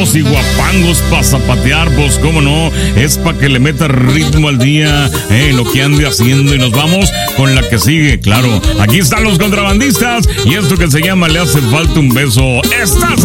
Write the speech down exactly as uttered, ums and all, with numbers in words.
guapos y guapangos para zapatear, pues cómo no, es para que le meta ritmo al día, eh, lo que ande haciendo, y nos vamos con la que sigue, claro. Aquí están los contrabandistas y esto que se llama Le hace falta un beso. ¡Estás